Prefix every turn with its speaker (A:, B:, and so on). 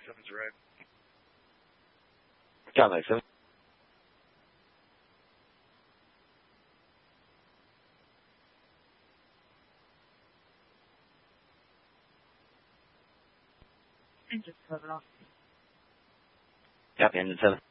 A: 7's right.
B: Contact 7.
C: Engine 7 off.
B: Copy, engine 7.